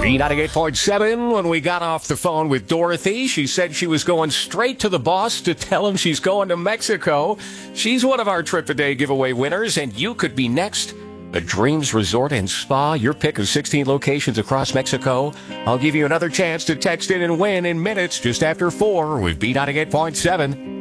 B98.7, when we got off the phone with Dorothy, she said she was going straight to the boss to tell him she's going to Mexico. She's one of our Trip a Day giveaway winners, and you could be next. The Dreams Resort and Spa, your pick of 16 locations across Mexico. I'll give you another chance to text in and win in minutes just after 4 with B98.7.